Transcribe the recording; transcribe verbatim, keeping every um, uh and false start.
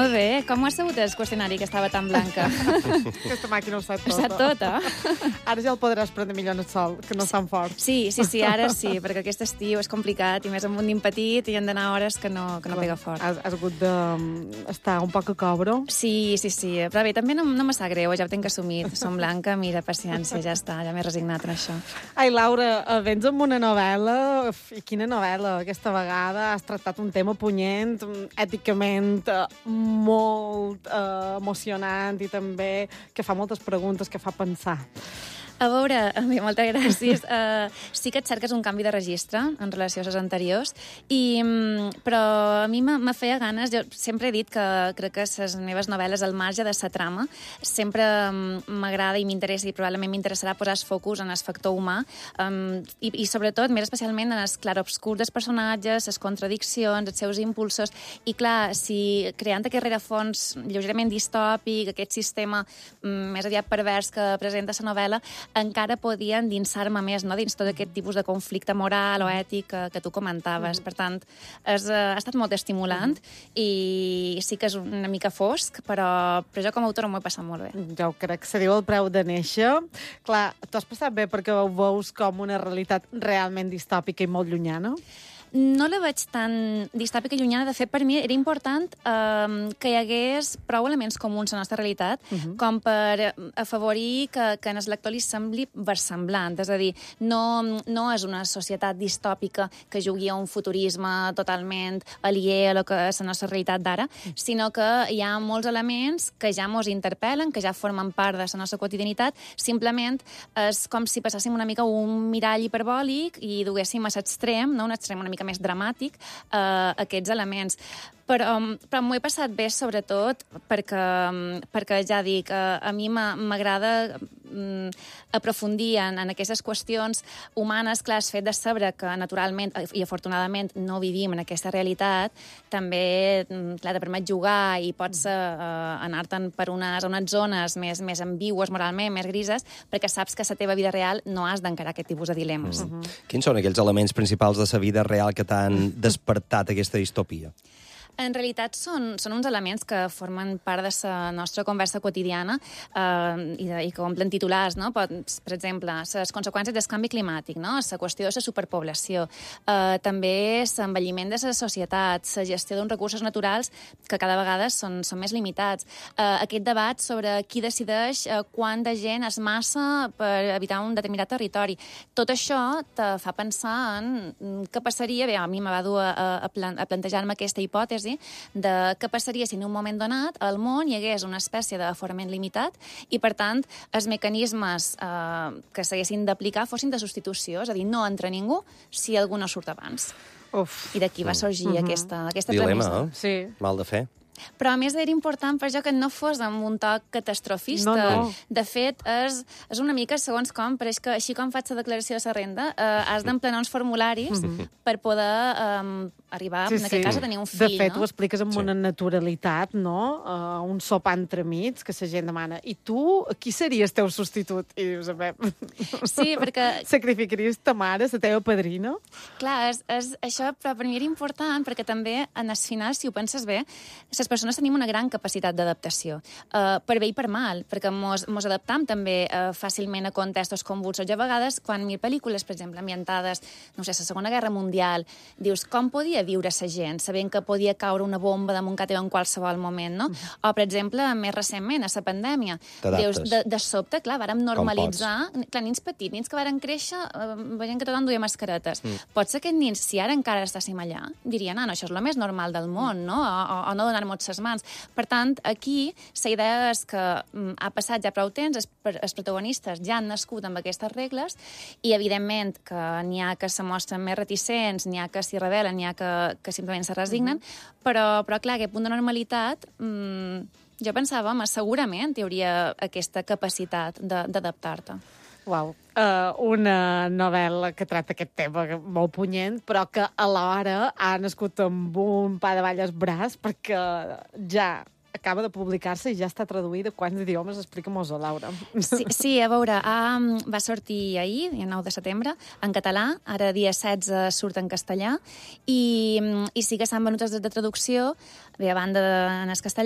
Molt bé. Com ho has sabut, el qüestionari, que estava tan blanca? Aquesta màquina ho sap tota. Ho sap tota. Ara ja el podràs prendre millor en el sol, que no és tan fort. Sí, sí, sí, ara sí, perquè aquest estiu és complicat, i més amb un nin petit, i han d'anar hores que no, que no pega fort. Has, has hagut d'estar un poc a cobro? Sí, sí, sí. Però bé, també no, no me sap greu, ja ho tinc assumit. Som blanca, mira, paciència, ja està, ja m'he resignat en això. Ai, Laura, vens amb una novel·la, i quina novel·la, aquesta vegada. Has tractat un tema punyent, èticament molt eh, emocionant i també que fa moltes preguntes, que fa pensar. A veure, bé, moltes gràcies. Uh, sí que et cerques un canvi de registre en relació a les anteriors, i, però a mi me feia ganes. Jo sempre he dit que crec que les meves novel·les, al marge de la trama, sempre m'agrada i m'interessa, i probablement m'interessarà posar el focus en el factor humà, um, i, i sobretot, més especialment, en el clarobscur dels personatges, les contradiccions, els seus impulsos. I clar, si creant aquest rerefons lleugerament distòpic, aquest sistema um, més aviat pervers que presenta la novel·la, encara podia endinsar-me més, no?, dins tot aquest tipus de conflicte moral o ètic que, que tu comentaves. Mm. Per tant, és, ha estat molt estimulant, mm. i sí que és una mica fosc, però, però jo com a autora m'ho he passat molt bé. Jo crec que se diu el preu de néixer. Clar, t'ho has passat bé perquè ho veus com una realitat realment distòpica i molt llunyana? No la veig tan distòpica i llunyana. De fet, per mi era important eh, que hi hagués prou elements comuns a la nostra realitat, uh -huh. com per afavorir que, que en el lector li sembli versemblant. És a dir, no, no és una societat distòpica que jugui a un futurisme totalment aliè a lo que és la nostra realitat d'ara, uh -huh. sinó que hi ha molts elements que ja mos interpel·len, que ja formen part de la nostra quotidianitat. Simplement és com si passàssim una mica un mirall hiperbòlic i duguéssim a l'extrem, no? Un extrem una mica més dramàtic, eh, aquests elements. Però, però m'ho he passat bé, sobretot, perquè, perquè ja dic, a, a mi m'agrada mm, aprofundir en, en aquestes qüestions humanes. Clar, el fet de saber que, naturalment, i afortunadament, no vivim en aquesta realitat, també, clar, te permet jugar i pots eh, anar-te'n per unes, unes zones més, més ambigües moralment, més grises, perquè saps que a la teva vida real no has d'encarar aquest tipus de dilemes. Mm. Uh -huh. Quins són aquells elements principals de la vida real que t'han despertat aquesta distopia? En realitat són, són uns elements que formen part de la nostra conversa quotidiana, eh, i, de, i que omplen titulars, no? Per, per exemple, les conseqüències del canvi climàtic, no? La qüestió de la superpoblació, eh, també l'envelliment de la societat, la gestió d'uns recursos naturals que cada vegada són, són més limitats, eh, aquest debat sobre qui decideix eh, quant de gent es massa per habitar un determinat territori. Tot això te fa pensar en què passaria. Bé, a mi me va dur a, a, plan, a plantejar-me aquesta hipòtesi de què passaria si en un moment donat al món hi hagués una espècie d'aforament limitat i, per tant, els mecanismes eh, que s'haguessin d'aplicar fossin de substitució, és a dir, no entra ningú si algú no surt abans. Uf. I d'aquí va sorgir uh-huh. aquesta, aquesta Dilema, premissa. eh? Sí. Mal de fer. Però, a més, era important per jo que no fos amb un toc catastrofista. No, no. De fet, és, és una mica segons com, però és que així com faig la declaració de la renda, eh, has d'emplenar uns formularis mm-hmm. per poder eh, arribar, sí, en aquest sí. cas, a tenir un fill. De fet, no? ho expliques amb sí. una naturalitat, no? Uh, un sopar entremig que la gent demana. I tu, qui series teu substitut? I dius, a veure... Sí, perquè... Sacrificaries ta mare, la teva padrina? Clar, és, és, això però per mi era important, perquè també, en el final, si ho penses bé, les persones tenim una gran capacitat d'adaptació, uh, per bé i per mal, perquè mos, mos adaptam també uh, fàcilment a contextos convulsos. Jo a vegades, quan miro pel·lícules, per exemple, ambientades, no sé, la Segona Guerra Mundial, dius, com podia viure la gent, sabent que podia caure una bomba damunt que teu en qualsevol moment, no? O, per exemple, més recentment, a la pandèmia, dius, de, de sobte, clar, vàrem normalitzar, clar, nins petits, nins que varen créixer, uh, veient que tothom duia mascaretes. Mm. Pot ser que aquests nins, si ara encara estàssim allà, dirien, ah, no, això és el més normal del món, no? O, o, o no donar-nos les mans. Per tant, aquí la idea és que mm, ha passat ja prou temps, els, els protagonistes ja han nascut amb aquestes regles i, evidentment, que n'hi ha que se mostren més reticents, n'hi ha que s'hi rebel·len, n'hi ha que, que simplement se resignen, mm-hmm. però, però, clar, aquest punt de normalitat, mm, jo pensava, home, segurament hi hauria aquesta capacitat d'adaptar-te. Uau. Uh, una novel·la que tracta aquest tema molt punyent, però que alhora ha nascut amb un pa de balles braç, perquè ja acaba de publicar-se i ja està traduïda. Quants idiomes? Explica-mos-ho, Laura. Sí, sí, a veure, um, va sortir ahir, el nou de setembre, en català, ara dia setze surt en castellà, i, i sí que s'han venut els drets de traducció, bé, a banda en el castellà,